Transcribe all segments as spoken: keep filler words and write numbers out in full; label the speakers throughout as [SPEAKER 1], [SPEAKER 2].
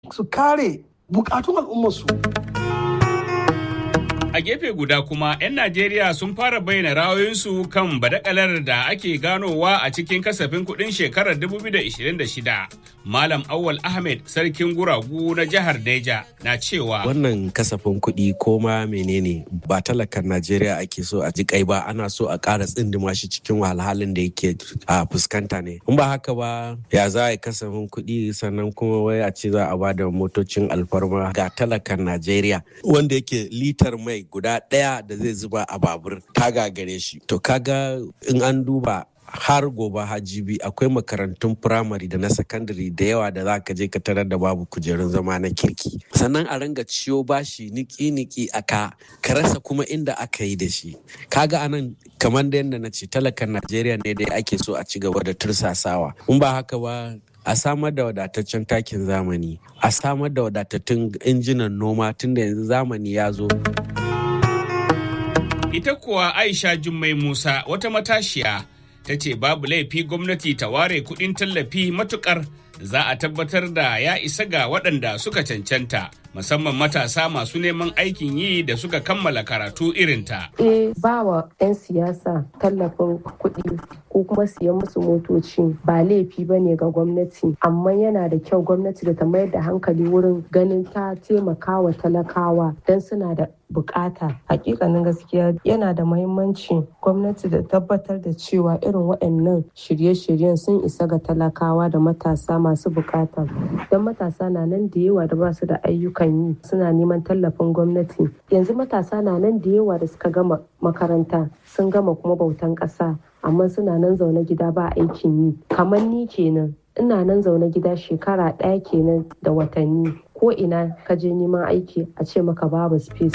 [SPEAKER 1] su kare bukatun al'ummarsu.
[SPEAKER 2] A gefe guda kuma 'yan Najeriya sun fara bayyana ra'ayoyinsu kan badakalar da ake ganowa a cikin kasafin kuɗin shekarar dubu biyu da ishirin da shida. Malam Awwal Ahmed sarkin guragu na jihar Neja na cewa
[SPEAKER 3] wannan kasafin kuɗi ko ma menene ba talakan Najeriya ake so a ji kai ba, ana so a ƙara tsindima shi cikin wahalhalun da yake a fuskanta ne. In ba haka ba ya za a yi kasafin kuɗi sannan kuma wai a ce za a ba da motocin alfarma ga talakan Najeriya wanda yake litar mai guda ɗaya da zai zuba a babur ta gagare shi. To kaga in an duba har gobe hajibi akwai makarantun firamare da na sakandare da yawa da za ka je ka tarar da babu kujerun zama na kirki. Sannan a ranga ciyo bashi niki-niki a ka ka rasa kuma inda aka yi da shi. Kaga anan kamar da yadda na ce talakan Najeriya ne dai ake so a ci gaba da tursasawa. In ba haka ba a samar da wadataccen takin zamani, a samar da wadatattun injinan noma tunda yanzu zamani ya zo.
[SPEAKER 2] Ita kuwa Aisha Jummai Musa wata matashiya ta ce babu laifi gwamnati ta ware kuɗin tallafi matukar za a tabbatar da ya isa ga waɗanda suka cancanta, musamman matasa masu neman aikin yi da suka kammala karatu irinta.
[SPEAKER 4] Eh, ba wa 'yan siyasa tallafin kuɗi ko kuma siyan musu motoci ba laifi ba ne ga gwamnati, amma yana da kyau gwamnati da ta mayar da hankali wurin ganin ta taimaka wa talakawa don suna da bukata. Hakikanin gaskiya yana da muhimmanci gwamnati da tabbatar da cewa irin waɗannan shirye-shiryen sun isa ga talakawa da matasa masu bukata. Don matasa na nan da yawa da ba su da ayyukan yi suna neman tallafin gwamnati. Yanzu matasa na nan da yawa da suka gama makaranta sun gama kuma bautan ƙasa, amma suna nan zaune gida ba aikin yi. Kamar ni kenan, ina nan zaune gida shekara ɗaya kenan da watanni. Ko ina ka je neman aiki a ce maka babu space.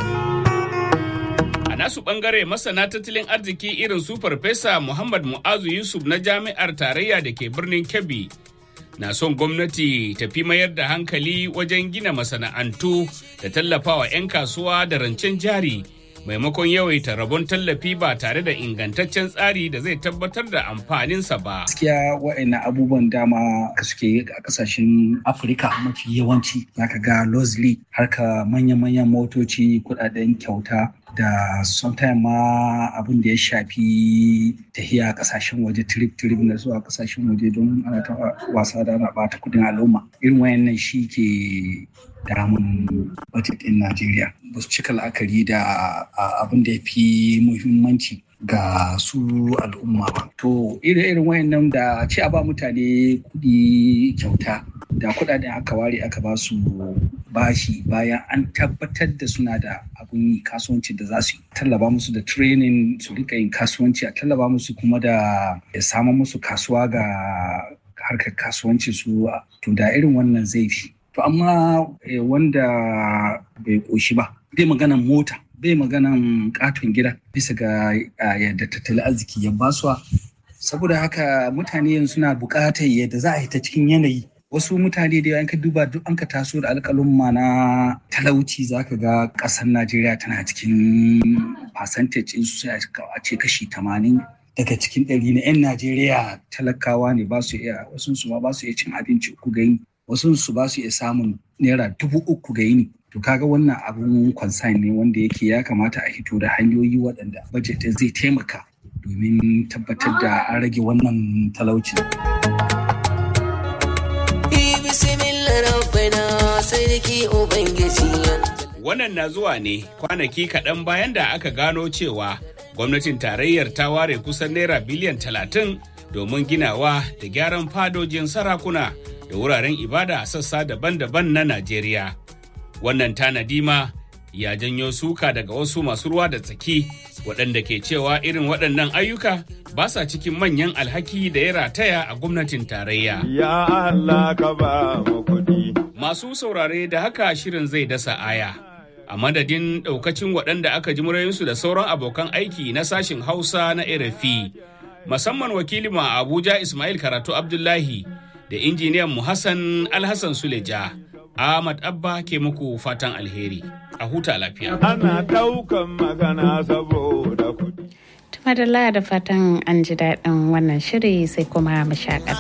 [SPEAKER 2] A nasu bangare masana tattalin arziki irin su Farfesa Muhammad Mu'azu Yusuf na Jami'ar Tarayya da ke birnin Kebbi na son gwamnati ta fi mayar da hankali wajen gina masana'antu da tallafawa 'yan kasuwa da rancen jari maimakon yawaita rabon tallafi ba tare da ingantaccen tsari da zai tabbatar da amfaninsa ba.
[SPEAKER 5] Gaskiya wa'annan abubuwan dama ka suke yi a kasashen Afirka mafi yawanci zaka ga Lozli harka manya-manyan motoci, kudaden kyauta da sometimes ma abin da ya shafi tahiya kasashen waje trip-trip na zuwa kasashen waje don ana ta wasa da ana bata kudin al'umma. Irin wayannan shi ke damun budget din Najeriya. Ba su cika la'akari da abin da ya fi muhimmanci ga su al'umma ba. To irin wayannan da ce a ba mutane kudi kyauta da kudaden aka ware aka ba su bashi bayan an tabbatar da suna da abun yi kasuwanci da za su yi. Tallaba musu da training su rika yin kasuwanci, a tallaba musu kuma da ya samu musu kasuwa ga harkar kasuwanci su, to da irin wannan zai fi. To amma wanda bai koshi ba, bai maganan mota, bai maganan katon gida bisa ga yadda tattalin arziki ya basuwa. Saboda haka mutane yanzu suna buƙatar yadda za a yi ta cikin yanayi. Wasu mutane da an ka duba duk an ka taso da alƙalumma na talauci zaka ga ƙasar Najeriya tana cikin percentage in su sai a ce kashi tamanin daga cikin ɗari na 'yan Najeriya talakawa ne, ba su iya, wasu su ma ba su iya cin abinci uku ga yini, wasu su ba su iya samun naira dubu uku ga yini. To kaga wannan abun concern ne wanda yake ya kamata a hito da hanyoyi waɗanda budget zai taimaka domin tabbatar da an rage wannan talauci.
[SPEAKER 2] Wannan na zuwa ne kwanaki kaɗan bayan da aka gano cewa gwamnatin tarayyar ta ware kusan naira biliyan talatin domin ginawa da gyaran fadojin sarakuna da wuraren ibada a sassa daban-daban na Najeriya. Wannan tanadi ma ya janyo suka daga wasu masu ruwa da tsaki waɗanda ke cewa irin waɗannan ayyuka ba sa cikin manyan alhaki da ya rataya a gwamnatin tarayya.
[SPEAKER 6] Ya Allah ka ba mu kuɗi.
[SPEAKER 2] Masu saurare da haka shirin zai dasa aya. A madadin ɗaukacin waɗanda aka ji murayinsu da sauran abokan aiki na sashin Hausa na R F I, musamman wakilin a Abuja Ismail Karatu Abdullahi da injiniyan mu Hassan Alhassan Suleja, Ahmad Abba ke muku fatan alheri. A huta lafiya.
[SPEAKER 6] Ana ɗaukan magana saboda kuɗi.
[SPEAKER 7] Tumadala da fatan an ji daɗin wannan shiri sai kuma mu shaƙata.